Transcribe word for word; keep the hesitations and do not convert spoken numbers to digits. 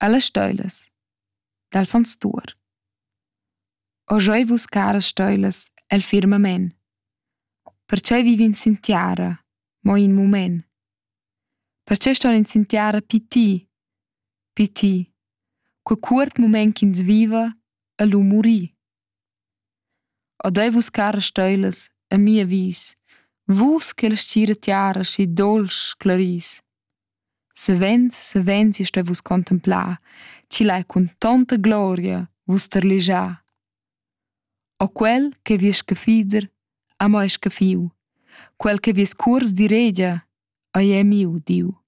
Allas steilas d'Alfons Tuor. O schoi vus caras steilas el firmament, pertgei vivin sin tiara, mo in mument. Pertgei ston in sin tiara piti, piti, quei cuort mument ch'ins viva e lu muri. O dei vus caras steilas a mia vis, vus che la stgira tiara schi dolsch claris. Savens, savens jeu stoi vus contemplar, chi lai cun tonta gloria vus terlischar. O quel che vies scafider a mo è scafiu, quel che vies cuors di regia a è miu, diu.